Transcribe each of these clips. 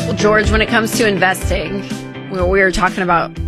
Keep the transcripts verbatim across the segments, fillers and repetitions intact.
Well, George, when it comes to investing, we we were talking about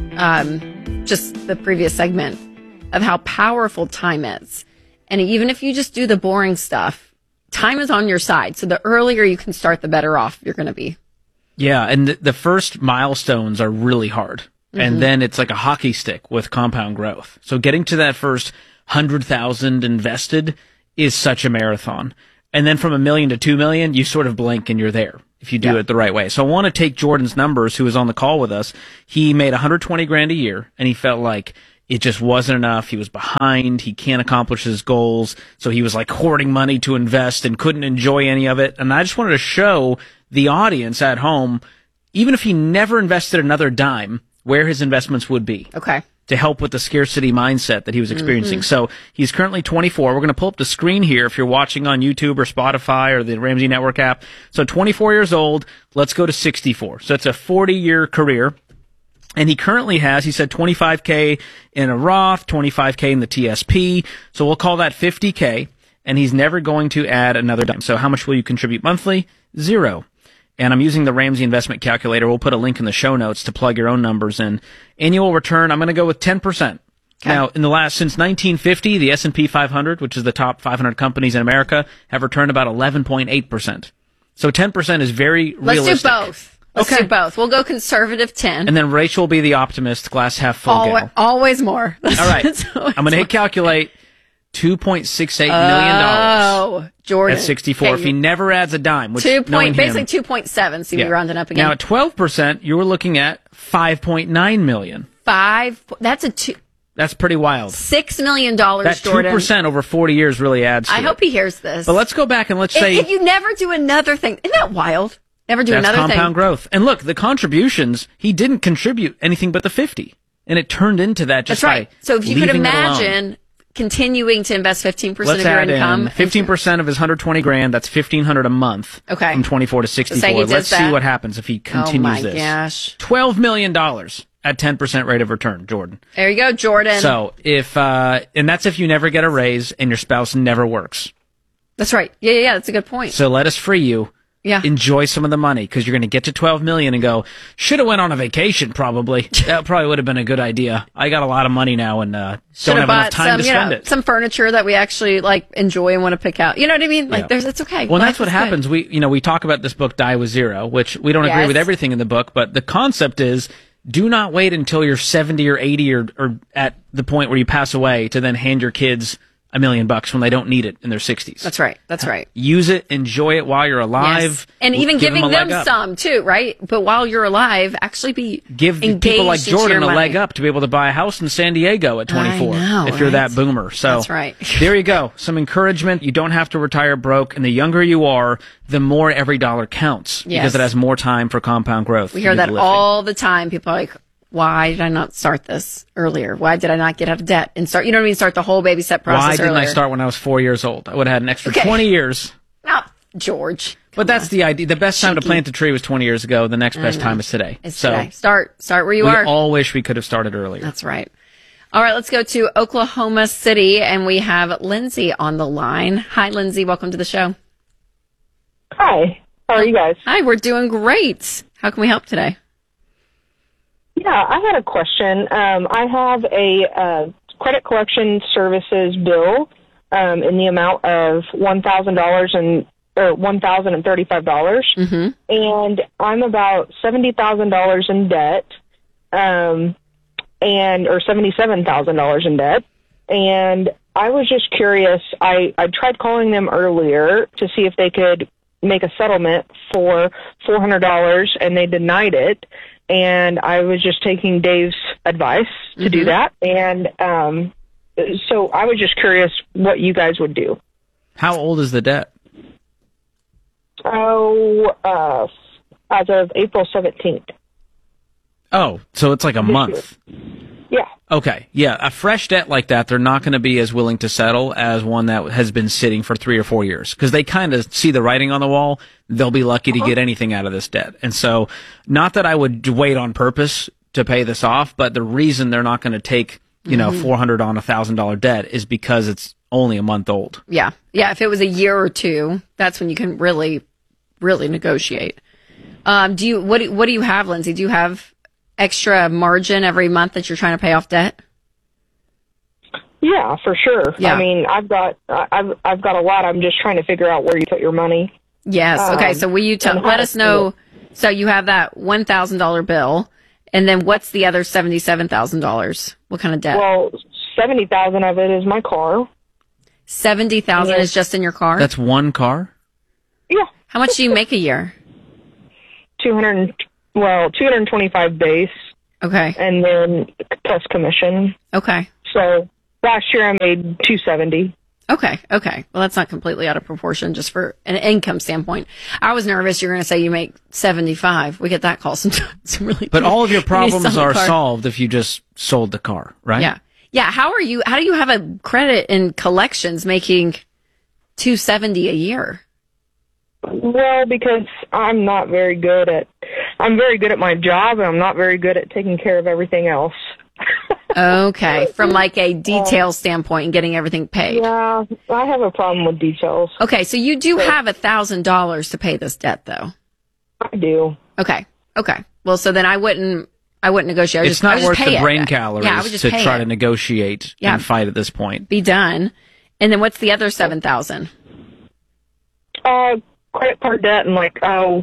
um, just the previous segment of how powerful time is. And even if you just do the boring stuff, time is on your side. So the earlier you can start, the better off you're going to be. Yeah, and the, the first milestones are really hard. Mm-hmm. And then it's like a hockey stick with compound growth. So getting to that first one hundred thousand invested is such a marathon. And then from a million to two million, you sort of blink and you're there if you do yeah. it the right way. So I want to take Jordan's numbers, who was on the call with us. He made one hundred twenty grand a year, and he felt like it just wasn't enough. He was behind. He can't accomplish his goals. So he was like hoarding money to invest and couldn't enjoy any of it. And I just wanted to show the audience at home, even if he never invested another dime, where his investments would be. Okay. To help with the scarcity mindset that he was experiencing. Mm-hmm. So he's currently twenty-four. We're going to pull up the screen here if you're watching on YouTube or Spotify or the Ramsey Network app. So twenty-four years old. Let's go to sixty-four. So it's a forty-year career. And he currently has, he said, twenty-five K in a Roth, twenty-five K in the T S P. So we'll call that fifty K. And he's never going to add another dime. So how much will you contribute monthly? Zero. And I'm using the Ramsey Investment Calculator. We'll put a link in the show notes to plug your own numbers in. Annual return, I'm going to go with ten percent. Okay. Now, in the last, since nineteen fifty, the S and P five hundred, which is the top five hundred companies in America, have returned about eleven point eight percent. So ten percent is very Let's realistic. Let's do both. Let's okay. do both. We'll go conservative ten. And then Rachel will be the optimist, glass half full always, gal. Always more. All right. I'm going to hit calculate. two point six eight million dollars. Oh, Jordan. At sixty-four. Okay. If he never adds a dime, which two point, basically him, two point seven, so yeah. you're rounding up again. Now at twelve percent, you were looking at five point nine million dollars. Five, that's a two. That's pretty wild. Six million dollars, that Jordan. two percent over forty years really adds to I it. hope he hears this. But let's go back and let's if, say... If you never do another thing, isn't that wild? Never do that's another compound thing. compound growth. And look, the contributions, he didn't contribute anything but the fifty. And it turned into that just That's right. by So if you could leaving it imagine... alone. Continuing to invest fifteen percent Let's of your add income. In fifteen percent of his one hundred twenty grand, that's fifteen hundred a month. Okay. From twenty-four to sixty-four. So Let's that. see what happens if he continues oh my this. gosh. twelve million dollars at ten percent rate of return, Jordan. There you go, Jordan. So if, uh, and that's if you never get a raise and your spouse never works. That's right. Yeah, yeah, yeah. That's a good point. So let us free you. Yeah. Enjoy some of the money, because you're going to get to twelve million and go, should have went on a vacation probably. That probably would have been a good idea. I got a lot of money now and uh, don't have enough time some, to you spend know, it. Some furniture that we actually like enjoy and want to pick out. You know what I mean? Like, yeah. there's, it's okay. Well, Life that's what is happens. good. We, you know, we talk about this book, Die with Zero, which we don't yes. agree with everything in the book, but the concept is do not wait until you're seventy or eighty or, or at the point where you pass away to then hand your kids a million bucks when they don't need it in their sixties. That's right. That's right. Use it, enjoy it while you're alive. Yes. And even give giving them, them some too, right? But while you're alive, actually be give engaged people like Jordan a money. leg up to be able to buy a house in San Diego at twenty-four. I know, if you're right? that boomer. So that's right. There you go. Some encouragement. You don't have to retire broke, and the younger you are, the more every dollar counts yes. because it has more time for compound growth. We hear that all the time. People are like, why did I not start this earlier? Why did I not get out of debt and start, you know what I mean? Start the whole baby step process Why didn't earlier. I start when I was four years old? I would have had an extra okay. twenty years. No, George. But that's on. the idea. The best time Cheeky. to plant a tree was twenty years ago. The next best time is today. It's so today. Start, start where you we are. We all wish we could have started earlier. That's right. All right, let's go to Oklahoma City, and we have Lindsay on the line. Hi, Lindsay. Welcome to the show. Hi. How are you guys? Hi, we're doing great. How can we help today? Yeah, I had a question. Um, I have a uh, credit collection services bill um, in the amount of one thousand dollars and or one thousand and thirty-five dollars, mm-hmm. and I'm about seventy thousand dollars in debt, um, and or seventy-seven thousand dollars in debt, and I was just curious. I I tried calling them earlier to see if they could make a settlement for four hundred dollars, and they denied it. And I was just taking Dave's advice to mm-hmm. do that. And um, so I was just curious what you guys would do. How old is the debt? Oh, uh, as of April seventeenth. Oh, so it's like a this month. Year. Yeah. Okay. Yeah. A fresh debt like that, they're not going to be as willing to settle as one that has been sitting for three or four years because they kind of see the writing on the wall. They'll be lucky to uh-huh. get anything out of this debt. And so not that I would wait on purpose to pay this off, but the reason they're not going to take, you know, mm-hmm. four hundred on a thousand dollar debt is because it's only a month old. Yeah. Yeah. If it was a year or two, that's when you can really, really negotiate. Um, do you what? do- What do you have, Lindsay? Do you have extra margin every month that you're trying to pay off debt? Yeah, for sure. Yeah. I mean, I've got I've I've got a lot. I'm just trying to figure out where you put your money. Yes. Okay. Um, So will you tell? and how Let to us know. do So you have that one thousand dollar bill, and then what's the other seventy seven thousand dollars? What kind of debt? Well, seventy thousand of it is my car. Seventy thousand Yeah. is just in your car. That's one car? Yeah, How much do you make a year? two hundred. Well, two hundred twenty-five base, Okay. and then plus commission. Okay. So last year I made two seventy. Okay. Okay. Well, that's not completely out of proportion just for an income standpoint. I was nervous you're going to say you make seventy-five. We get that call sometimes. Really. But all of your When you sell problems the are car. solved if you just sold the car, right? Yeah. Yeah. How are you? How do you have a credit in collections making two seventy a year? Well, because I'm not very good at, I'm very good at my job, and I'm not very good at taking care of everything else. Okay. From like a detail standpoint and getting everything paid. Yeah, I have a problem with details. Okay. So you do have a thousand dollars to pay this debt though. I do. Okay. Okay. Well, so then I wouldn't, I wouldn't negotiate. I would It's just, I not would just worth pay the it. brain calories Yeah, I would just to pay try it. to negotiate Yeah. and fight at this point. Be done. And then what's the other seven thousand? Uh, credit card debt and like, oh,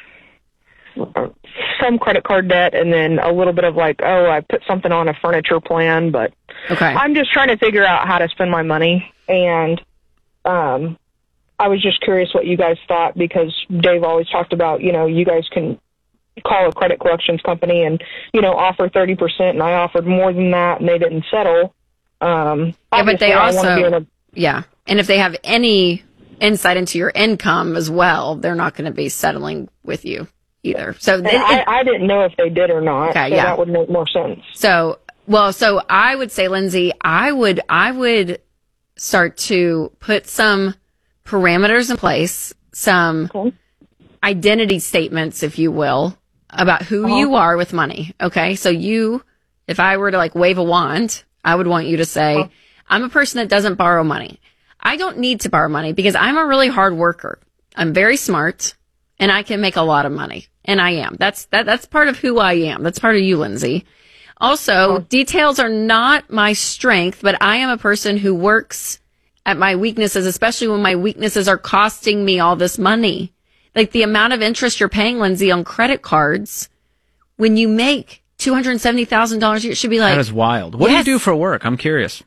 some credit card debt, and then a little bit of like, oh, I put something on a furniture plan, but Okay. I'm just trying to figure out how to spend my money. And um, I was just curious what you guys thought, because Dave always talked about, you know, you guys can call a credit collections company and, you know, offer thirty percent, and I offered more than that, and they didn't settle. Um, Yeah, but they obviously, I wanna be in also, a- yeah. And if they have any insight into your income as well, they're not going to be settling with you either. So, and it- I, I didn't know if they did or not, Okay, so yeah. that would make more sense. so, well, so I would say, Lindsay, I would, I would start to put some parameters in place, some Okay. identity statements, if you will, about who Uh-huh. you are with money. Okay. So you, if I were to like wave a wand, I would want you to say, Uh-huh. I'm a person that doesn't borrow money. I don't need to borrow money because I'm a really hard worker. I'm very smart and I can make a lot of money. And I am. That's, that, that's part of who I am. That's part of you, Lindsay. Also, details are not my strength, but I am a person who works at my weaknesses, especially when my weaknesses are costing me all this money. Like the amount of interest you're paying, Lindsay, on credit cards, when you make two hundred seventy thousand dollars a year, it should be like, That is wild. What Yes. do you do for work? I'm curious.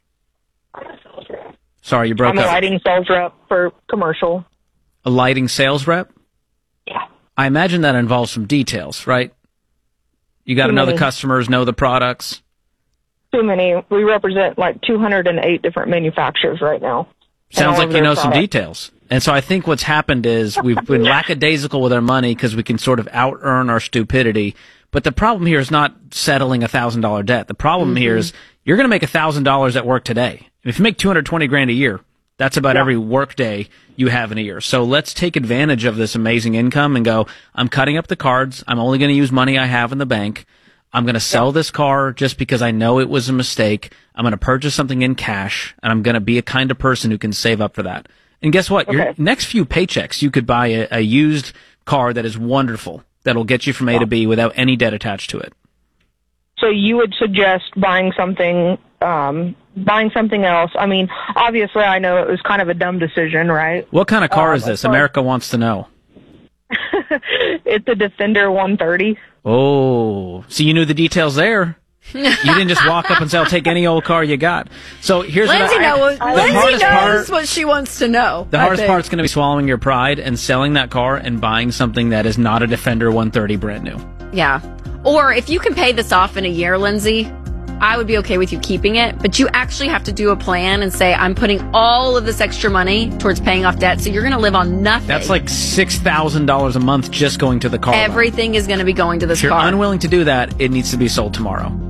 Sorry, you broke I'm a up. lighting sales rep for commercial. A lighting sales rep? Yeah. I imagine that involves some details, right? You got to Too know the many. customers, know the products. Too many. We represent like two hundred eight different manufacturers right now. And Sounds all like of you their know some products. details. And so I think what's happened is we've been lackadaisical with our money because we can sort of out earn our stupidity. But the problem here is not settling a thousand dollar debt. The problem here is you're going to make a thousand dollars at work today. If you make two hundred twenty grand a year, that's about Yeah. every work day you have in a year. So let's take advantage of this amazing income and go, I'm cutting up the cards. I'm only going to use money I have in the bank. I'm going to sell this car just because I know it was a mistake. I'm going to purchase something in cash, and I'm going to be a kind of person who can save up for that. And guess what? Your Okay. next few paychecks, you could buy a, a used car that is wonderful, that'll get you from A to B without any debt attached to it. So you would suggest buying something, um, buying something else. I mean, obviously, I know it was kind of a dumb decision, right? What kind of car Um, is this? so- America wants to know. It's a Defender one thirty. Oh, so you knew the details there. You didn't just walk up and say, I'll take any old car you got. So here's Lindsay, what I, knows, the Lindsay hardest knows part, what she wants to know. the I hardest think. part's going to be swallowing your pride and selling that car and buying something that is not a Defender one thirty brand new. Yeah. Or if you can pay this off in a year, Lindsay, I would be okay with you keeping it, but you actually have to do a plan and say, I'm putting all of this extra money towards paying off debt, so you're going to live on nothing. That's like six thousand dollars a month just going to the car. loan. Everything is going to be going to this If you're car. unwilling to do that, it needs to be sold tomorrow.